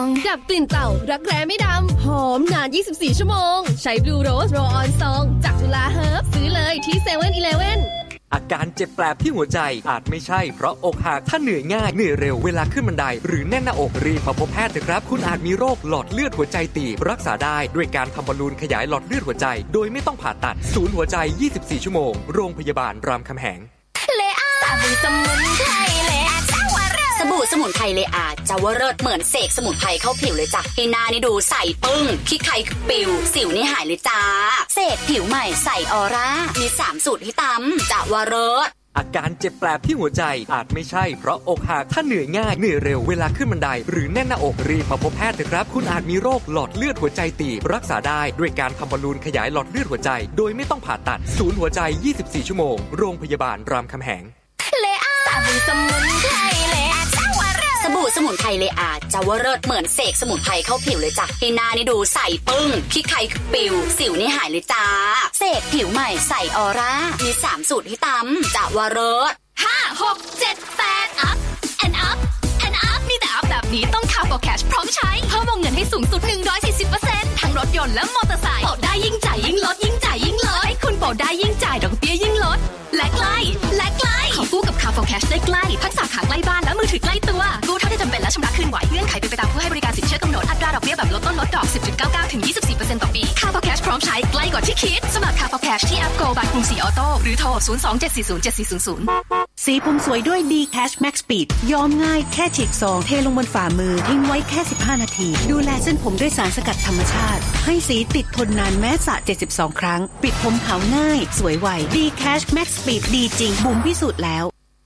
ดับกลิ่นเต่ารักแร้ไม่ดำหอมนาน24ชั่วโมงใช้ Blue Rose Roll On Song จากจุฬาเฮิร์บซื้อเลยที่ 7-Eleven อาการเจ็บแปลบที่หัวใจอาจไม่ใช่เพราะอกหักถ้าเหนื่อยง่ายเหนื่อยเร็วเวลาขึ้นบันไดหรือแน่นหน้าอกรีบมาพบแพทย์เถอะครับคุณอาจมีโรคหลอดเลือดหัวใจตีบรักษาได้ด้วยการทำบอลลูนขยายหลอดเลือดหัวใจโดยไม่ต้องผ่าตัดศูนย์หัวใจ24ชั่วโมงโรงพยาบาลรามคำแหงเลอาสบู่สมุนไพรเลอาจาวเริศสบู่สมุนไพรเลอาจาวเริศเหมือนเสกสมุนไพรเข้าผิวเลยจ้ะให้หน้านี่ดูใสปึ้งขี้ใครปิวสิวนี่หายเลยจ้าเสกผิวใหม่ใสออร่ามี3สูตรให้ตำจาวเริศอาการเจ็บแปลบที่หัวใจอาจไม่ใช่เพราะอกหักถ้าเหนื่อยง่ายเหนื่อยเร็วเวลาขึ้นบันไดหรือแน่นหน้าอกรีบมาพบแพทย์เถอะครับคุณอาจมีโรคหลอดเลือดหัวใจตีบรักษาได้ด้วยการทำบอลลูนขยายหลอดเลือดหัวใจโดยไม่ต้องผ่าตัดศูนย์หัวใจ24ชั่วโมงโรงพยาบาลรามคำแหงเลอาสบู่สมุนไพรเลอาจาวเริศสบู่สมุนไพรเลอาจาวเริศเหมือนเสกสมุนไพรเข้าผิวเลยจ้ะให้หน้านี่ดูใสปึ้งขี้ใครปิวสิวนี่หายเลยจ้าเสกผิวใหม่ใสออร่ามี3สูตรให้ตำจาวเริศ5 6 7 8 up and up and up มีแต่ up แบบนี้ต้อง Car for Cash พร้อมใช้เพิ่มวงเงินให้สูงสุด 140% ทั้งรถยนต์และมอเตอร์ไซค์โปรได้ยิ่งจ่ายยิ่งลดยิ่งจ่ายยิ่งลดให้คุณโปรได้ยิ่งจ่ายดอกเบี้ยยิ่งลดและใกล้ขอกู้กับ Car for Cash ได้ใกล้ทั้งสาขาใกล้บ้านและมือถือใกล้ตัวกู้เท่าที่จำเป็นและชำระคืนไหวเงื่อนไขเป็นไปตามผู้ให้บริการสินเชื่อกำหนดอัตราดอกเบี้ยแบบลดต้นลดดอก 10.99 ถึง 24% ต่อปี Car for Cash พร้อมใช้ใกล้กว่าที่คิดสมัคร Car for Cash ที่แอป Go บัตรกรุงศรีออโต้หรือโทร 02-740-7400 สีผมสวยด้วย D Cash Max Speed ย้อมง่ายแค่ฉีกซองเทลงบนฝ่ามือทิ้งไว้แค่15นาทีดูแลเส้นผมด้วยสารสกัดธรรมชาติให้สีติดทนนานแม้สระ72ครั้งปิดผมขาวง่ายสวยไว D Cash Max Speed ดีจริงบุ๋มพิสูจน์แล้ว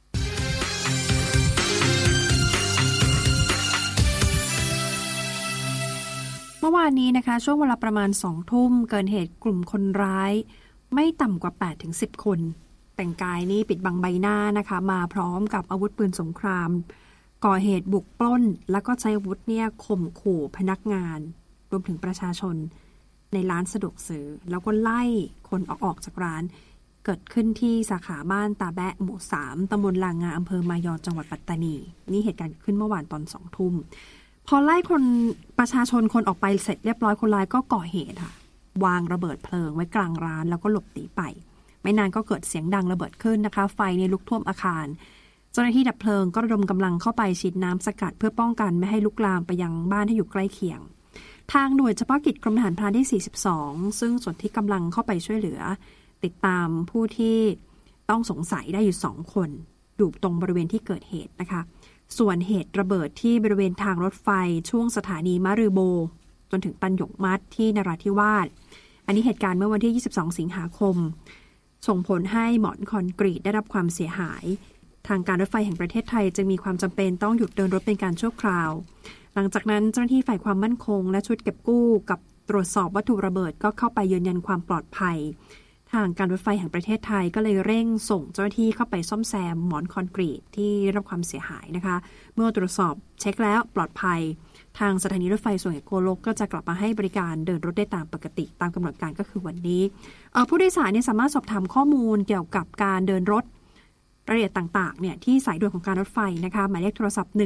เมื่อวานนี้นะคะช่วงเวลาประมาณ 20:00 นเกิดเหตุกลุ่มคนร้ายไม่ต่ำกว่า 8-10 คนแต่งกายนี่ปิดบังใบหน้านะคะมาพร้อมกับอาวุธปืนสงครามก่อเหตุบุกปล้นแล้วก็ใช้อาวุธเนี่ยข่มขู่พนักงานรวมถึงประชาชนในร้านสะดวกซื้อแล้วก็ไล่คนออกจากร้านเกิดขึ้นที่สาขาบ้านตาแบะหมู่ 3 ตำบลลางงาอำเภอมายอจังหวัดปัตตานีนี่เหตุการณ์ขึ้นเมื่อวานตอน 20:00 นพอไล่คนประชาชนคนออกไปเสร็จเรียบร้อยคนร้ายก็ก่อเหตุค่ะวางระเบิดเพลิงไว้กลางร้านแล้วก็หลบหนีไปไม่นานก็เกิดเสียงดังระเบิดขึ้นนะคะไฟในลุกท่วมอาคารเจ้าหน้าที่ดับเพลิงก็ระดมกำลังเข้าไปฉีดน้ำสกัดเพื่อป้องกันไม่ให้ลุกลามไปยังบ้านที่อยู่ใกล้เคียงทางหน่วยเฉพาะกิจกรมทหารพรานที่42ซึ่งส่วนที่กำลังเข้าไปช่วยเหลือติดตามผู้ที่ต้องสงสัยได้อยู่2คนอยู่ตรงบริเวณที่เกิดเหตุนะคะส่วนเหตุระเบิดที่บริเวณทางรถไฟช่วงสถานีมะรือโบจนถึงตันหยกมัดที่นราธิวาสอันนี้เหตุการณ์เมื่อวันที่22สิงหาคมส่งผลให้หมอนคอนกรีตได้รับความเสียหายทางการรถไฟแห่งประเทศไทยจึงมีความจำเป็นต้องหยุดเดินรถเป็นการชั่วคราวหลังจากนั้นเจ้าหน้าที่ฝ่ายความมั่นคงและชุดเก็บกู้กับตรวจสอบวัตถุระเบิดก็เข้าไปยืนยันความปลอดภัยทางการรถไฟแห่งประเทศไทยก็เลยเร่งส่งเจ้าหน้าที่เข้าไปซ่อมแซมหมอนคอนกรีตที่ได้รับความเสียหายนะคะเมื่อตรวจสอบเช็คแล้วปลอดภัยทางสถานีรถไฟสวนโกลกก็จะกลับมาให้บริการเดินรถได้ตามปกติตามกำหนดการก็คือวันนี้ผู้โดยสารเนี่ยสามารถสอบถามข้อมูลเกี่ยวกับการเดินรถรายละเอียดต่างๆเนี่ยที่สายด่วนของการรถไฟนะคะหมายเลขโทรศัพท์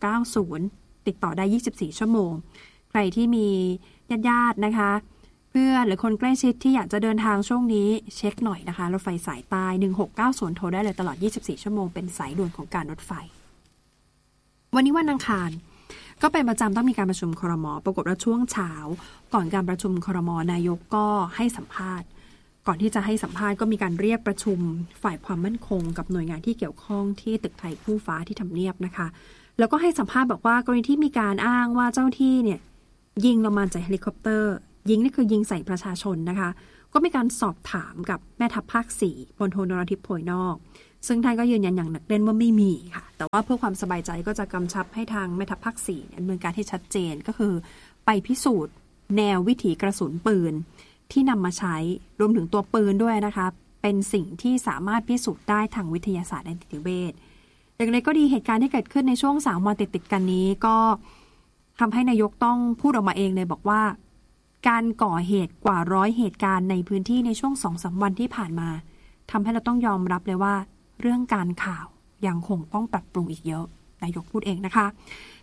1690ติดต่อได้24ชั่วโมงใครที่มีญาติๆนะคะเพื่อนหรือคนใกล้ชิดที่อยากจะเดินทางช่วงนี้เช็คหน่อยนะคะรถไฟสายใต้1690โทรได้เลยตลอด24ชั่วโมงเป็นสายด่วนของการรถไฟวันนี้วันอังคารก็เป็นประจำต้องมีการประชุมครม.ปรากฏว่าช่วงเช้าก่อนการประชุมครม.นายกก็ให้สัมภาษณ์ก่อนที่จะให้สัมภาษณ์ก็มีการเรียกประชุมฝ่ายความมั่นคงกับหน่วยงานที่เกี่ยวข้องที่ตึกไทยคู่ฟ้าที่ทำเนียบนะคะแล้วก็ให้สัมภาษณ์บอกว่ากรณีที่มีการอ้างว่าเจ้าที่เนี่ยยิงลงมาจากเฮลิคอปเตอร์ยิงนี่คือยิงใส่ประชาชนนะคะก็มีการสอบถามกับแม่ทัพภาค4พลโทนรทิพย์โพยนอกซึ่งท่านก็ยืนยันอย่างหนักแน่นว่าไม่มีค่ะแต่ว่าเพื่อความสบายใจก็จะกำชับให้ทางแม่ทัพภาค4ดำเนินการให้ชัดเจนก็คือไปพิสูจน์แนววิถีกระสุนปืนที่นำมาใช้รวมถึงตัวปืนด้วยนะคะเป็นสิ่งที่สามารถพิสูจน์ได้ทางวิทยาศาสตร์และนิติเวชอย่างไรก็ดีเหตุการณ์ที่เกิดขึ้นในช่วง3วันติดๆกันนี้ก็ทำให้นายกต้องพูดออกมาเองเลยบอกว่าการก่อเหตุกว่า100เหตุการณ์ในพื้นที่ในช่วง 2-3 วันที่ผ่านมาทำให้เราต้องยอมรับเลยว่าเรื่องการข่าวยังคงต้องปรับปรุงอีกเยอะนายกพูดเองนะคะ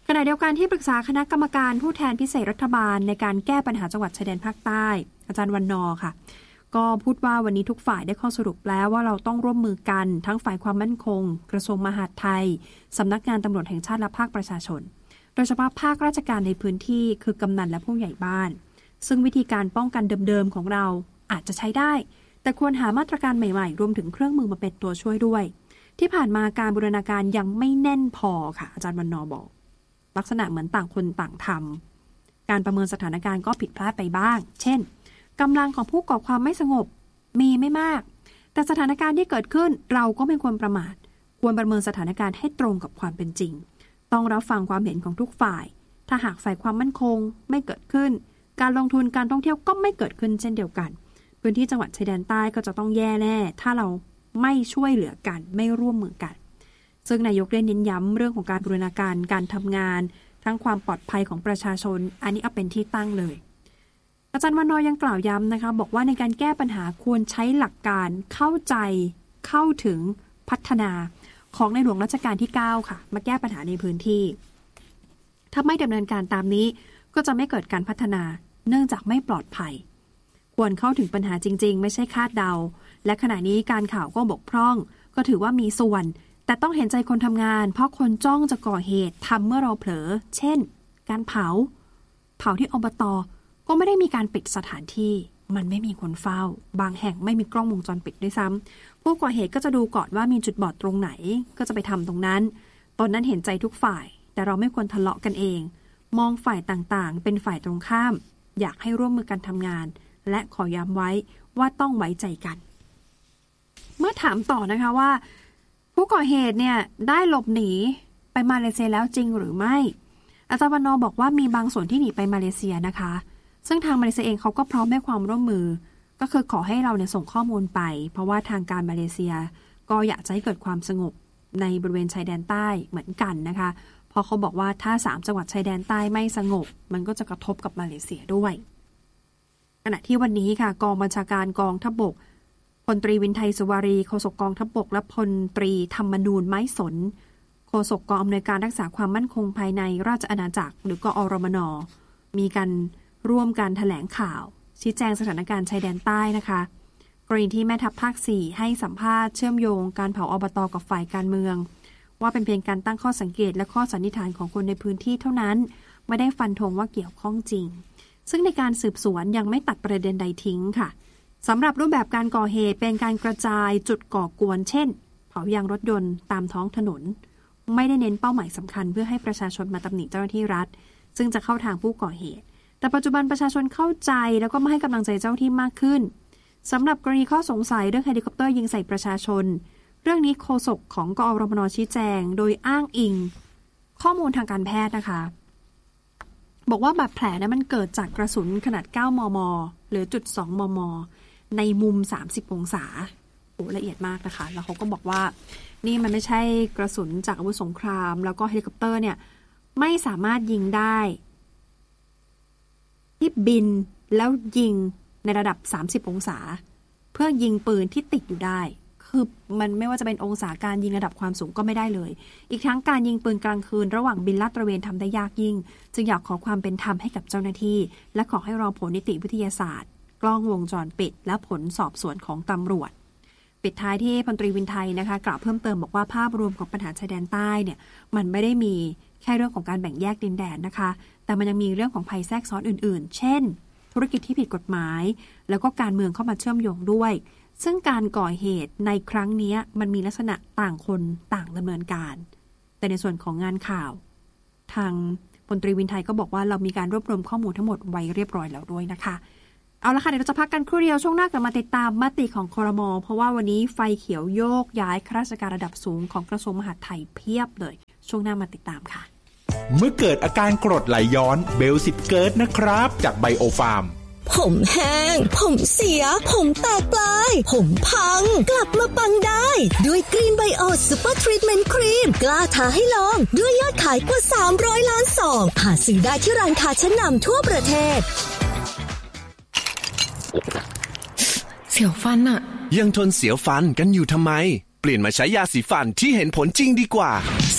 ขณะเดียวกันที่ปรึกษาคณะกรรมการผู้แทนพิเศษรัฐบาลในการแก้ปัญหาจังหวัดชายแดนภาคใต้อาจารย์วันนอค่ะก็พูดว่าวันนี้ทุกฝ่ายได้ข้อสรุปแล้วว่าเราต้องร่วมมือกันทั้งฝ่ายความมั่นคงกระทรวงมหาดไทยสำนักงานตำรวจแห่งชาติและภาคประชาชนโดยเฉพาะภาคราชการในพื้นที่คือกำนันและผู้ใหญ่บ้านซึ่งวิธีการป้องกันเดิมๆของเราอาจจะใช้ได้แต่ควรหามาตรการใหม่ๆรวมถึงเครื่องมือมาเป็นตัวช่วยด้วยที่ผ่านมาการบูรณาการยังไม่แน่นพอค่ะอาจารย์วันนอบอกลักษณะเหมือนต่างคนต่างทำการประเมินสถานการณ์ก็ผิดพลาดไปบ้างเช่นกำลังของผู้ก่อความไม่สงบมีไม่มากแต่สถานการณ์ที่เกิดขึ้นเราก็ไม่ควรประมาทควรประเมินสถานการณ์ให้ตรงกับความเป็นจริงต้องรับฟังความเห็นของทุกฝ่ายถ้าหากฝ่ายความมั่นคงไม่เกิดขึ้นการลงทุนการท่องเที่ยวก็ไม่เกิดขึ้นเช่นเดียวกันพื้นที่จังหวัดชายแดนใต้ก็จะต้องแย่แน่ถ้าเราไม่ช่วยเหลือกันไม่ร่วมมือกันซึ่งนายกได้เน้นย้ำเรื่องของการบูรณาการการทำงานทั้งความปลอดภัยของประชาชนอันนี้เอาเป็นที่ตั้งเลยอาจารย์วันนอยังกล่าวย้ำนะคะบอกว่าในการแก้ปัญหาควรใช้หลักการเข้าใจเข้าถึงพัฒนาของในหลวงรัชกาลที่9ค่ะมาแก้ปัญหาในพื้นที่ถ้าไม่ดำเนินการตามนี้ก็จะไม่เกิดการพัฒนาเนื่องจากไม่ปลอดภัยควรเข้าถึงปัญหาจริงๆไม่ใช่คาดเดาและขณะนี้การข่าวก็บกพร่องก็ถือว่ามีส่วนแต่ต้องเห็นใจคนทำงานเพราะคนจ้องจะก่อเหตุทำเมื่อเราเผลอเช่นการเผาที่อบต.ก็ไม่ได้มีการปิดสถานที่มันไม่มีคนเฝ้าบางแห่งไม่มีกล้องวงจรปิดด้วยซ้ำผู้ก่อเหตุก็จะดูก่อนว่ามีจุดบอดตรงไหนก็จะไปทำตรงนั้นตอนนั้นเห็นใจทุกฝ่ายแต่เราไม่ควรทะเลาะกันเองมองฝ่ายต่างๆเป็นฝ่ายตรงข้ามอยากให้ร่วมมือกันทำงานและขอย้ำไว้ว่าต้องไว้ใจกันเมื่อถามต่อนะคะว่าผู้ก่อเหตุเนี่ยได้หลบหนีไปมาเลเซียแล้วจริงหรือไม่อาจารย์วันนอบอกว่ามีบางส่วนที่หนีไปมาเลเซียนะคะซึ่งทางมาเลเซียเองเขาก็พร้อมให้ความร่วมมือก็คือขอให้เราเนี่ยส่งข้อมูลไปเพราะว่าทางการมาเลเซียก็อยากจะให้เกิดความสงบในบริเวณชายแดนใต้เหมือนกันนะคะเพราะเขาบอกว่าถ้า3จังหวัดชายแดนใต้ไม่สงบมันก็จะกระทบกับมาเลเซียด้วยขณะที่วันนี้ค่ะกองบัญชาการกองทัพบกพลตรีวินไทยสุวารีโฆษกกองทัพบกและพลตรีธรรมนูญไม้สนโฆษกกองอำนวยการรักษาความมั่นคงภายในราชอาณาจักรหรือกอรมน.มีการร่วมการแถลงข่าวชี้แจงสถานการณ์ชายแดนใต้นะคะกรณีที่แม่ทัพภาค4ให้สัมภาษณ์เชื่อมโยงการเผาอบต.กับฝ่ายการเมืองว่าเป็นเพียงการตั้งข้อสังเกตและข้อสันนิษฐานของคนในพื้นที่เท่านั้นไม่ได้ฟันธงว่าเกี่ยวข้องจริงซึ่งในการสืบสวนยังไม่ตัดประเด็นใดทิ้งค่ะสำหรับรูปแบบการก่อเหตุเป็นการกระจายจุดก่อกวนเช่นเผายางรถยนต์ตามท้องถนนไม่ได้เน้นเป้าหมายสำคัญเพื่อให้ประชาชนมาตำหนิเจ้าหน้าที่รัฐซึ่งจะเข้าทางผู้ก่อเหตุแต่ปัจจุบันประชาชนเข้าใจแล้วก็มาให้กำลังใจเจ้าหน้าที่มากขึ้นสำหรับกรณีข้อสงสัยเรื่องเฮลิคอปเตอร์ยิงใส่ประชาชนเรื่องนี้โฆษกของกอรมน.ชี้แจงโดยอ้างอิงข้อมูลทางการแพทย์นะคะบอกว่าบาดแผลนั้นมันเกิดจากกระสุนขนาด9 มม.หรือ.2 มม.ในมุม30องศาโอ้ละเอียดมากนะคะแล้วเขาก็บอกว่านี่มันไม่ใช่กระสุนจากอาวุธสงครามแล้วก็เฮลิคอปเตอร์เนี่ยไม่สามารถยิงได้ที่บินแล้วยิงในระดับ30องศาเพื่อยิงปืนที่ติดอยู่ได้คือมันไม่ว่าจะเป็นองศาการยิงระดับความสูงก็ไม่ได้เลยอีกทั้งการยิงปืนกลางคืนระหว่างบินลาดตระเวนทำได้ยากยิ่งจึงอยากขอความเป็นธรรมให้กับเจ้าหน้าที่และขอให้รอผลนิติวิทยาศาสตร์กล้องวงจรปิดและผลสอบสวนของตำรวจปิดท้ายที่พลตรีวินไทยนะคะกล่าวเพิ่มเติมบอกว่าภาพรวมของปัญหาชายแดนใต้เนี่ยมันไม่ได้มีแค่เรื่องของการแบ่งแยกดินแดนนะคะแต่มันยังมีเรื่องของภัยแทรกซ้อนอื่นๆเช่นธุรกิจที่ผิดกฎหมายแล้วก็การเมืองเข้ามาเชื่อมโยงด้วยซึ่งการก่อเหตุในครั้งนี้มันมีลักษณะต่างคนต่างดำเนินการแต่ในส่วนของงานข่าวทางพลตรีวินไทยก็บอกว่าเรามีการรวบรวมข้อมูลทั้งหมดไว้เรียบร้อยแล้วด้วยนะคะเอาละค่ะเดี๋ยวเราจะพักกันครู่เดียวช่วงหน้ากลับมาติดตามมติของครม.เพราะว่าวันนี้ไฟเขียวโยกย้ายข้าราชการระดับสูงของกระทรวงมหาดไทยเพียบเลยช่วงหน้ามาติดตามค่ะเมื่อเกิดอาการกรดไหลย้อนเบลสิบเกิร์ตนะครับจากไบโอฟาร์มผมแห้งผมเสียผมแตกปลายผมพังกลับมาปังได้ด้วยกรีนไบโอซูเปอร์ทรีทเมนต์ครีมกล้าท้าให้ลองด้วยยอดขายกว่า300 ล้านซองหาซื้อได้ที่ร้านค้าชั้นนำทั่วประเทศเสียวฟันอะยังทนเสียวฟันกันอยู่ทำไมเปลี่ยนมาใช้ยาสีฟันที่เห็นผลจริงดีกว่า